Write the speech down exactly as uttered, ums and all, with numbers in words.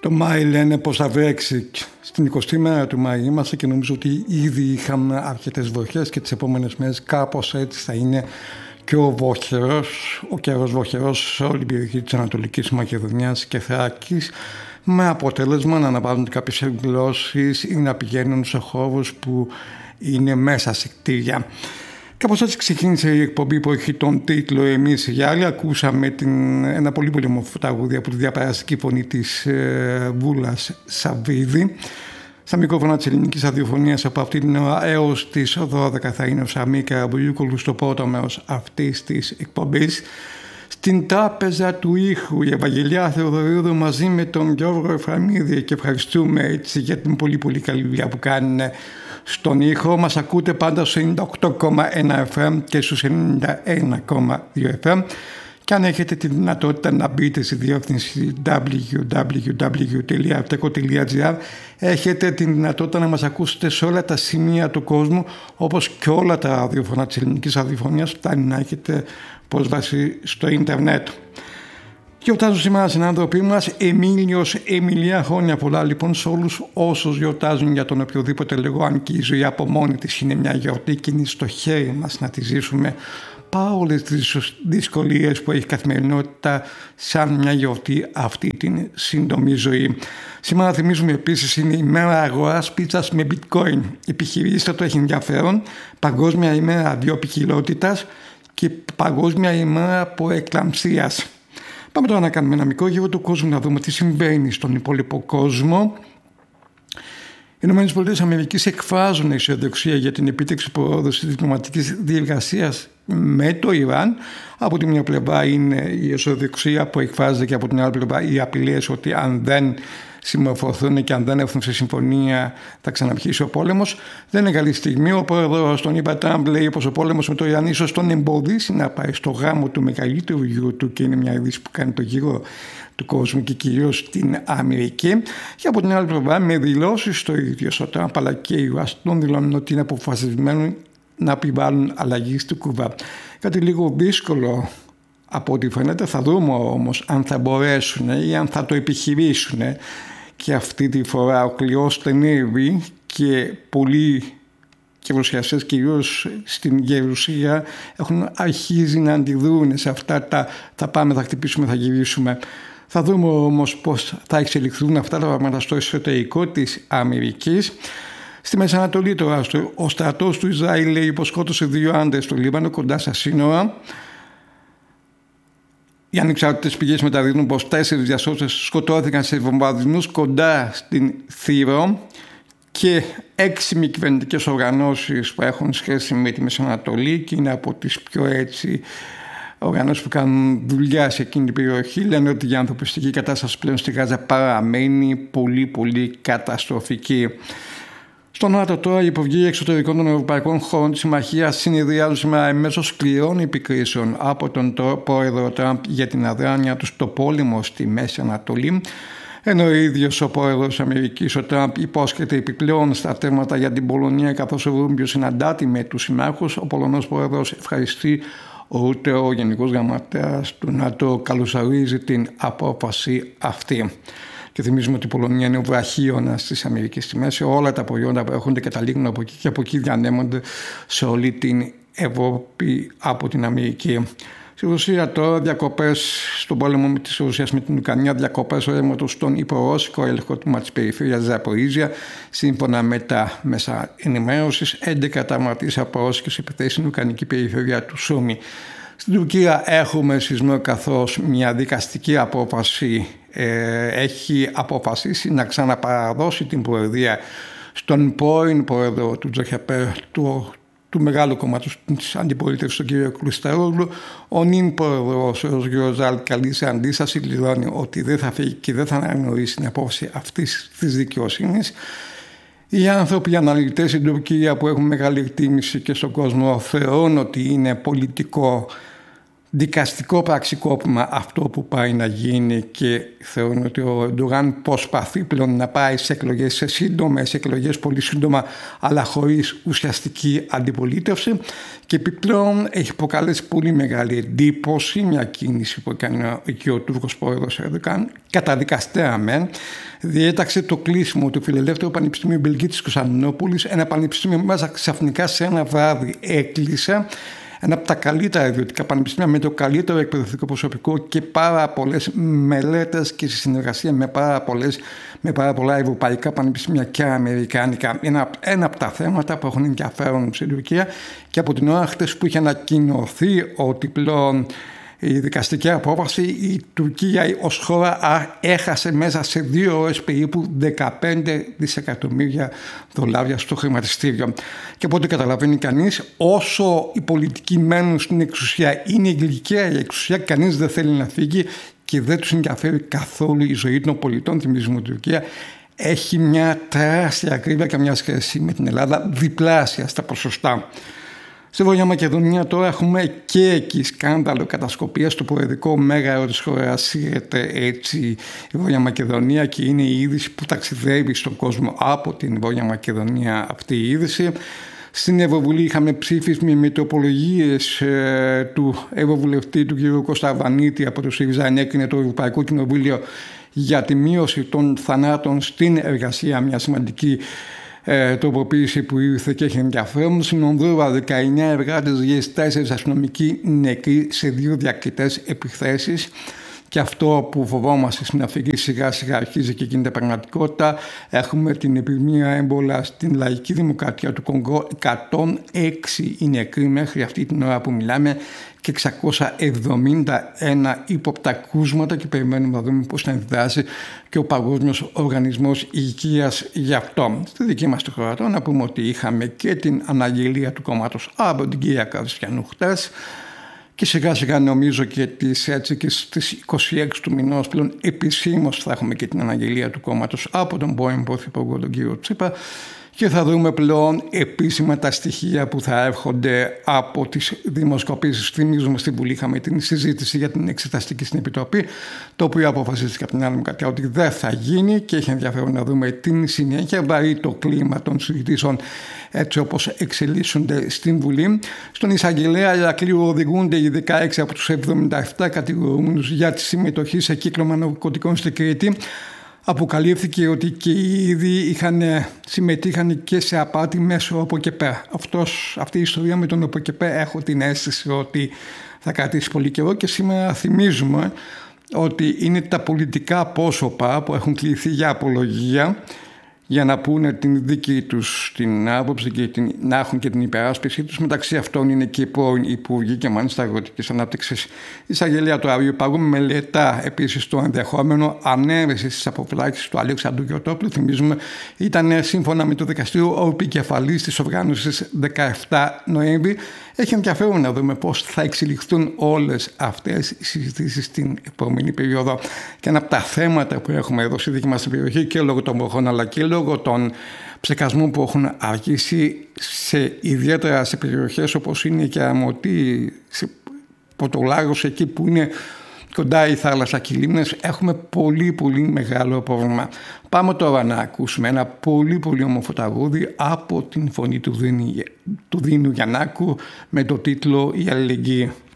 Το Μάη λένε πως θα βρέξει. Στην εικοστή μέρα του Μάη είμαστε και νομίζω ότι ήδη είχαμε αρκετές βροχές και τις επόμενες μέρες κάπως έτσι θα είναι και ο βοχερός, ο καιρός βοχερός σε όλη την περιοχή της Ανατολικής Μακεδονίας και Θράκης, με αποτέλεσμα να αναβάλουν κάποιες εκδηλώσεις ή να πηγαίνουν σε χώρους που είναι μέσα σε κτίρια. Κάπως έτσι ξεκίνησε η εκπομπή που έχει τον τίτλο «Εμείς οι άλλοι». Ακούσαμε την, ένα πολύ πολύ όμορφο τραγούδι από τη διαπεραστική φωνή της ε, Βούλας Σαββίδη. Στα μικρόφωνα της ελληνικής ραδιοφωνίας από αυτή την ώρα έως τις δώδεκα θα είναι ο Σαμί Καραμπουλιούκολου στο πρώτο μέρος αυτής της εκπομπής. Στην τράπεζα του ήχου η Ευαγγελιά Θεοδωρίδου μαζί με τον Γιώργο Εφραμίδη, και ευχαριστούμε έτσι για την πολύ πολύ καλή δουλειά που κάνουν στον ήχο. Μας ακούτε πάντα στο ενενήντα οκτώ κόμμα ένα εφ εμ και στους ενενήντα ένα κόμμα δύο εφ εμ, και αν έχετε τη δυνατότητα να μπείτε στη διεύθυνση double-u double-u double-u τελεία avteko τελεία gr, έχετε τη δυνατότητα να μας ακούσετε σε όλα τα σημεία του κόσμου, όπως και όλα τα ραδιοφωνά της ελληνικής ραδιοφωνίας φτάνει να έχετε πρόσβαση στο ίντερνετ. Γιορτάζουν σήμερα συνάνθρωποι μας Εμίλιος, Εμιλία, χρόνια πολλά λοιπόν σε όλους όσους γιορτάζουν για τον οποιοδήποτε λόγο, αν και η ζωή από μόνη της είναι μια γιορτή και είναι στο χέρι μας να τη ζήσουμε παρόλες τις δυσκολίες που έχει καθημερινότητα σαν μια γιορτή αυτή την σύντομη ζωή. Σήμερα θυμίζουμε επίσης είναι η μέρα αγοράς πίτσας με bitcoin. Επιχειρήστε το, έχει ενδιαφέρον. Παγκόσμια ημέρα αδειοπικιλότητας και παγκόσμια ημέρα αποεκλαμψίας. Πάμε τώρα να κάνουμε ένα μικρό γύρο του κόσμου, να δούμε τι συμβαίνει στον υπόλοιπο κόσμο. Οι ΗΠΑ εκφράζουν αισιοδοξία για την επίτευξη προόδου της διπλωματικής διεργασίας με το Ιράν. Από τη μια πλευρά είναι η αισιοδοξία που εκφράζεται και από την άλλη πλευρά οι απειλές ότι αν δεν συμμορφωθούν και αν δεν έρθουν σε συμφωνία θα ξαναρχίσει ο πόλεμος. Δεν είναι καλή στιγμή. Ο πρόεδρος τον είπα Τραμπ λέει πως ο πόλεμος με το Ιράν ίσως τον εμποδίσει να πάει στο γάμο του μεγαλύτερου γιου του, και είναι μια είδηση που κάνει το γύρο του κόσμου και κυρίως στην Αμερική. Και από την άλλη πλευρά με δηλώσεις στο ίδιο ο Τραμπ αλλά και η Ουάσιγκτον δηλώνουν ότι είναι αποφασισμένοι να επιβάλλουν αλλαγή στη Κούβα. Κάτι λίγο δύσκολο από ό,τι φαίνεται. Θα δούμε όμως αν θα μπορέσουν ή αν θα το επιχειρήσουν. Και αυτή τη φορά ο κλειός στενεύει και πολλοί γερουσιαστές, κυρίως στην Γερουσία, έχουν αρχίσει να αντιδρούν σε αυτά τα θα πάμε, θα χτυπήσουμε, θα γυρίσουμε. Θα δούμε όμως πώς θα εξελιχθούν αυτά τα πράγματα στο εσωτερικό της Αμερικής. Στη Μέση Ανατολή τώρα, ο στρατός του Ισραήλ λέει πως σκότωσε δύο άντρες στο Λίβανο κοντά στα σύνορα. Οι ανεξάρτητες πηγές μεταδίδουν πως τέσσερις διασώστες σκοτώθηκαν σε βομβαρδισμούς κοντά στην Θήρο, και έξι μη κυβερνητικές οργανώσεις που έχουν σχέση με τη Μέση Ανατολή και είναι από τις πιο έτσι οργανώσεις που κάνουν δουλειά σε εκείνη την περιοχή λένε ότι η ανθρωπιστική κατάσταση πλέον στη Γάζα παραμένει πολύ πολύ καταστροφική. Στο ΝΑΤΟ τώρα οι υπουργοί εξωτερικών των ευρωπαϊκών χωρών της συμμαχίας συνεδριάζουν σήμερα εμέσως σκληρών επικρίσεων από τον πρόεδρο Τραμπ για την αδράνεια του στο πόλεμο στη Μέση Ανατολή, ενώ ο ίδιος ο πρόεδρος της Αμερικής, ο Τραμπ, υπόσχεται επιπλέον στρατεύματα για την Πολωνία, καθώς ο Ρούμπιο συναντάται με τους συμμάχους. Ο Πολωνός πρόεδρος ευχαριστεί, ούτε ο Γενικός Γραμματέας του ΝΑΤΟ καλωσορίζει την απόφαση αυτή. Και θυμίζουμε ότι η Πολωνία είναι ο βραχίωνας της Αμερικής στη Μέση. Όλα τα προϊόντα που έρχονται καταλήγουν από εκεί και από εκεί διανέμονται σε όλη την Ευρώπη από την Αμερική. Στη Ρωσία τώρα διακοπές στον πόλεμο της Ρωσίας με την Ουκρανία, διακοπές ρεύματος στον υπορώσικο έλεγχο του της περιφέρειας Ζαπορίζια. Σύμφωνα με τα μέσα ενημέρωσης, έντεκα τραυματίες από ρώσικες επιθέσεις στην ουκρανική περιφέρεια του Σούμι. Στην Τουρκία έχουμε σεισμό, καθώς μια δικαστική απόφαση ε, έχει αποφασίσει να ξαναπαραδώσει την προεδρία στον πρώην πρόεδρο του Τζοχεπέρ, του, του μεγάλου κόμματος της αντιπολίτευσης, τον κύριο Κλουσταρόγλου. Ο νυν πρόεδρος, ο κ. Ζάλ, καλεί σε αντίσταση, δηλώνει ότι δεν θα φύγει και δεν θα αναγνωρίσει την απόφαση αυτής της δικαιοσύνης. Οι άνθρωποι, οι αναλυτές στην Τουρκία που έχουν μεγάλη εκτίμηση και στον κόσμο θεωρούν ότι είναι πολιτικό δικαστικό πραξικόπημα αυτό που πάει να γίνει, και θεωρούν ότι ο Ερντογάν προσπαθεί πλέον να πάει σε εκλογές, σε σύντομες εκλογές, πολύ σύντομα, αλλά χωρίς ουσιαστική αντιπολίτευση. Και επιπλέον έχει προκαλέσει πολύ μεγάλη εντύπωση μια κίνηση που έκανε και ο Τούρκος πρόεδρος Ερντογάν, καταδικαστέα μεν, διέταξε το κλείσιμο του Φιλελεύθερου Πανεπιστημίου Μπελγκίτης Κωνσταντινούπολης, ένα πανεπιστήμιο μέσα ξαφνικά σε ένα βράδυ έκλεισε. Ένα από τα καλύτερα ιδιωτικά πανεπιστήμια με το καλύτερο εκπαιδευτικό προσωπικό και πάρα πολλές μελέτες και σε συνεργασία με πάρα, πολλές, με πάρα πολλά ευρωπαϊκά πανεπιστήμια και αμερικάνικα. Ένα, ένα από τα θέματα που έχουν ενδιαφέρον στην Τουρκία, και από την ώρα χτες που είχε ανακοινωθεί ότι πλέον η δικαστική απόφαση, η Τουρκία ως χώρα έχασε μέσα σε δύο ώρες περίπου δεκαπέντε δισεκατομμύρια δολάρια στο χρηματιστήριο. Και από ό,τι καταλαβαίνει κανείς, όσο οι πολιτικοί μένουν στην εξουσία, είναι η γλυκαία η εξουσία, κανείς δεν θέλει να φύγει και δεν τους ενδιαφέρει καθόλου η ζωή των πολιτών. Θυμίζουμε ότι η Τουρκία έχει μια τεράστια ακρίβεια και μια σχέση με την Ελλάδα διπλάσια στα ποσοστά. Στη Βόρεια Μακεδονία τώρα έχουμε και εκεί σκάνδαλο κατασκοπίας. Το προεδρικό μέγαρο της χώρας σύρεται έτσι η Βόρεια Μακεδονία, και είναι η είδηση που ταξιδεύει στον κόσμο από την Βόρεια Μακεδονία αυτή η είδηση. Στην Ευρωβουλή είχαμε ψήφισμα με τροπολογίες ε, του Ευρωβουλευτή του κ. Κώστα Βανίτη από το ΣΥΡΙΖΑ, ενέκρινε το Ευρωπαϊκό Κοινοβούλιο για τη μείωση των θανάτων στην εργασία, μια σημαντική Ε, τροποποίηση που ήρθε και έχει ενδιαφέρον. Στην Ονδούρα δεκαεννέα εργάτες γης, τέσσερις αστυνομικοί νεκροί σε δύο διακριτές επιθέσεις. Και αυτό που φοβόμαστε στην Αφρική σιγά σιγά αρχίζει και γίνεται πραγματικότητα. Έχουμε την επιδημία έμπολα στην Λαϊκή Δημοκρατία του Κονγκό. εκατόν έξι οι νεκροί μέχρι αυτή την ώρα που μιλάμε και εξακόσια εβδομήντα ένα ύποπτα κρούσματα, και περιμένουμε να δούμε πώς θα αντιδράσει και ο Παγκόσμιος Οργανισμός Υγείας γι' αυτό. Στη δική μας τη χώρα τώρα να πούμε ότι είχαμε και την αναγγελία του κόμματος από την κυρία Καριστιανού χτες, και σιγά σιγά νομίζω και, τις, έτσι, και στις είκοσι έξι του μηνός πλέον επισήμως θα έχουμε και την αναγγελία του κόμματος από τον πρώην Πρωθυπουργό τον κύριο Τσίπρα, και θα δούμε πλέον επίσημα τα στοιχεία που θα έρχονται από τις δημοσκοπήσεις. Θυμίζουμε στην Βουλή είχαμε την συζήτηση για την εξεταστική στην Επιτροπή, το οποίο αποφασίστηκε από την άλλη Δημοκρατία ότι δεν θα γίνει, και έχει ενδιαφέρον να δούμε την συνέχεια. Βαρύ το κλίμα των συζητήσεων έτσι όπως εξελίσσονται στην Βουλή. Στον εισαγγελέα Ηρακλείου οδηγούνται οι δεκαέξι από τους εβδομήντα επτά κατηγορούμενους για τη συμμετοχή σε κύκλωμα ναρκωτικών στην Κρήτη. Αποκαλύφθηκε ότι και οι ίδιοι είχαν, συμμετείχαν και σε απάτη μέσω ΟΠΟΚΕΠΕ. Αυτός, αυτή η ιστορία με τον ΟΠΟΚΕΠΕ έχω την αίσθηση ότι θα κρατήσει πολύ καιρό, και σήμερα θυμίζουμε ότι είναι τα πολιτικά πρόσωπα που έχουν κληθεί για απολογία για να πούνε την δική τους την άποψη και την, να έχουν και την υπεράσπιση τους. Μεταξύ αυτών είναι και οι πρώην υπουργοί και μάλιστα αγροτικής ανάπτυξης. Η εισαγγελία του Αριού Παγού μελετά επίσης το ενδεχόμενο ανέβρεση της αποφυλάξης του Αλέξανδρου Γιωτόπουλου. Θυμίζουμε, ήταν σύμφωνα με το δικαστήριο ο επικεφαλής της οργάνωσης δεκαεφτά Νοέμβρη. Έχει ενδιαφέρον να δούμε πώς θα εξελιχθούν όλες αυτές οι συζητήσεις στην επόμενη περίοδο. Και ένα από τα θέματα που έχουμε εδώ στη δική μας περιοχή, και λόγω των βροχών αλλά και λόγω των ψεκασμών που έχουν αρχίσει σε, ιδιαίτερα σε περιοχές όπως είναι και Αμωτή, σε Πορτολάγος, εκεί που είναι κοντά η θάλασσα και οι λίμνες, έχουμε πολύ πολύ μεγάλο πρόβλημα. Πάμε τώρα να ακούσουμε ένα πολύ πολύ όμορφο τραγούδι από την φωνή του Δίνου, του Δίνου Γιαννάκου με το τίτλο «Η Αλληλεγγύη».